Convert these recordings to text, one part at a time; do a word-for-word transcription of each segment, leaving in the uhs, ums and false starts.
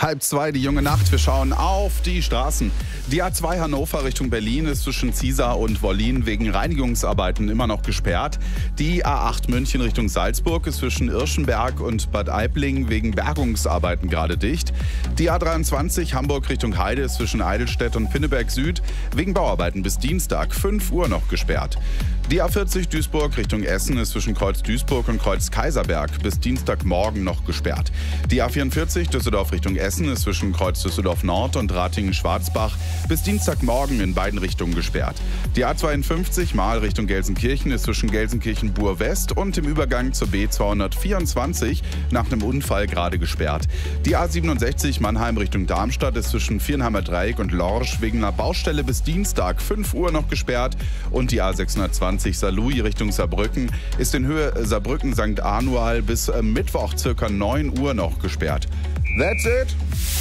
Halb zwei, die junge Nacht. Wir schauen auf die Straßen. Die A zwei Hannover Richtung Berlin ist zwischen Ziesar und Wollin wegen Reinigungsarbeiten immer noch gesperrt. Die A acht München Richtung Salzburg ist zwischen Irschenberg und Bad Aibling wegen Bergungsarbeiten gerade dicht. Die A dreiundzwanzig Hamburg Richtung Heide ist zwischen Eidelstedt und Pinneberg Süd wegen Bauarbeiten bis Dienstag fünf Uhr noch gesperrt. Die A vierzig Duisburg Richtung Essen ist zwischen Kreuz Duisburg und Kreuz Kaiserberg bis Dienstagmorgen noch gesperrt. Die A vierundvierzig Düsseldorf Richtung Essen ist zwischen Kreuz Düsseldorf Nord und Ratingen-Schwarzbach bis Dienstagmorgen in beiden Richtungen gesperrt. Die A zweiundfünfzig Mahl Richtung Gelsenkirchen ist zwischen Gelsenkirchen-Bur West und im Übergang zur B zweihundertvierundzwanzig nach einem Unfall gerade gesperrt. Die A siebenundsechzig Mannheim Richtung Darmstadt ist zwischen Viernheimer Dreieck und Lorsch wegen einer Baustelle bis Dienstag fünf Uhr noch gesperrt. Und die A sechshundertzwanzig Saarlouis Richtung Saarbrücken ist in Höhe Saarbrücken-Sankt Anual bis äh, Mittwoch ca. neun Uhr noch gesperrt. That's it.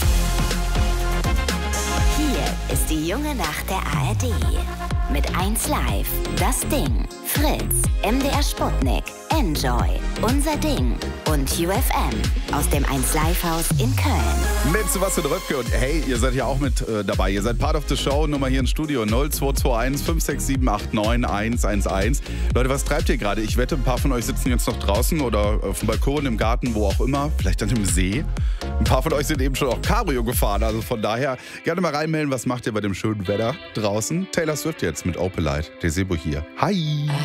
Hier ist die junge Nacht der A R D. Mit eins Live, Das Ding, Fritz, M D R Sputnik, Enjoy, Unser Ding und U F M aus dem eins Live Haus in Köln. Mit Sebastian Röpke und hey, ihr seid ja auch mit äh, dabei. Ihr seid Part of the Show. Nummer hier im Studio null zwei zwei eins fünf sechs sieben acht neun eins eins eins. Leute, was treibt ihr gerade? Ich wette, ein paar von euch sitzen jetzt noch draußen oder auf dem Balkon, im Garten, wo auch immer. Vielleicht an dem See. Ein paar von euch sind eben schon auch Cabrio gefahren. Also von daher gerne mal reinmelden, was macht ihr bei dem schönen Wetter draußen? Taylor Swift jetzt mit Opelite. Der Sebo hier. Hi!